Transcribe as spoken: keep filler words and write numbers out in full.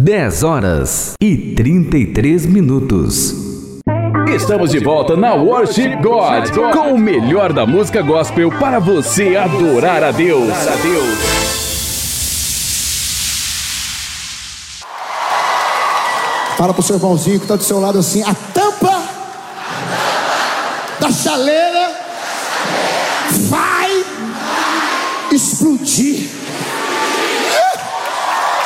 dez horas e trinta e três minutos. Estamos de volta na Worship God, com o melhor da música gospel para você adorar a Deus. Fala pro seu irmãozinho que tá do seu lado assim: a tampa da chaleira vai explodir.